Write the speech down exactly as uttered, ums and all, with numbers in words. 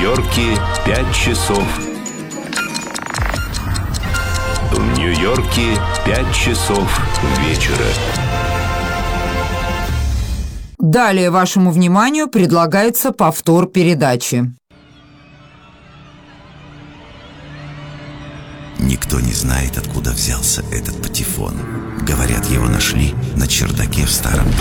Нью-Йорке пять часов. В Нью-Йорке пять часов вечера. Далее вашему вниманию предлагается повтор передачи. Никто не знает, откуда взялся этот патефон. Говорят, его нашли на чердаке в старом доме.